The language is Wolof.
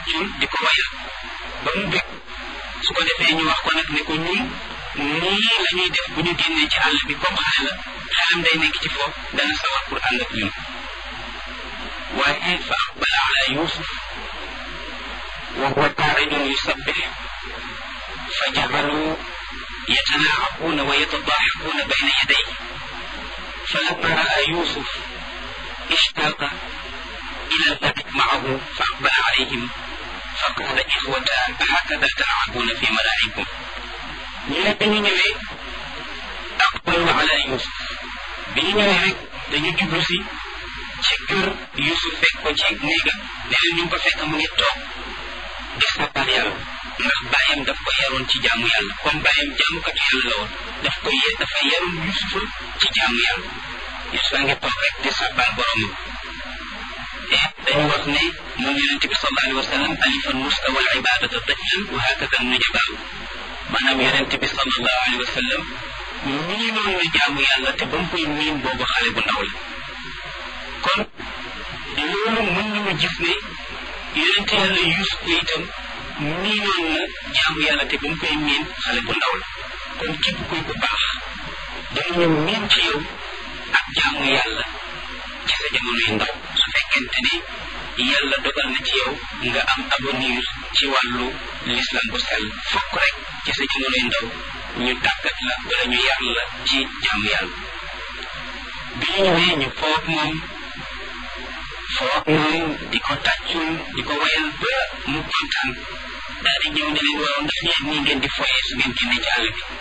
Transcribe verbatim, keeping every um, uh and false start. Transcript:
tàccul di ko wayal ba mu bég su ko defee ñu wax ko nag ne ko ñun nii la ñuy def bu ñu génnee ci àll bi comme xale la xelam day nekk ci foofu dana sawar pour ànd ak ñun waaye fa aqbala ala yusuf wa huwa qaacidun yusabbih fa jacalu yatanaacabuuna wa yatadaaxaquuna bayna yadayhi falamma raa yusuf ishtaaqa ila al-laعب macahu fa aqbala calayhim fa qaala ixwata ahakada talcabuuna fi malaacikum ñu ne bi ñu ñëwee aqbalu ala yusuf bi ñu ñëwee rek dañu jublu si ci kër yusuf fekk ko ci néegam ne leen ñu ngi ko fekk mu ngi toog di sàbbal yàlla ndax bàyyam daf ko yaroon ci jaamu yàlla comme bàyyam jaamukatu yàlla la woon daf ko ye dafa yaroon yusufa ci jaamu yàlla yusufa ngi toog rek di sàbbal boromam et dañu wax ne moom yonente bi sallallahu alayhi wa sallam alifa nuska wal ibadata tiflan wa hakada nujabaaw maanaam yonente bi sallallahu alayhi wa sallam ñii noonu na jaamu yàlla te ba mu koy miin boobu xale bu ndaw la kon loolu mën nañu gis ne yonente yàlla yusuf itam nii noonu na jaamu yàlla te ba mu koy miin xale bu ndaw la kon képp kuy ku baax danañu miin ci yow ak jaamu yàlla ci sa jamono yu ndaw su fekkente ni yàlla dogal na ci yow nga am avenir ci wàllu l'islam bu sell fokk rek ci sa jamono yu ndaw ñu tàggat la wala ñu yar la ci jaamu yàlla bi ñu ñëwee ñu foog moom foog moom di ko tàccul di ko wayal ba mu kontaan daal di ñëw ne leen waaw ndax yéen nii ngeen di foyee su ngeen génne ci àll bi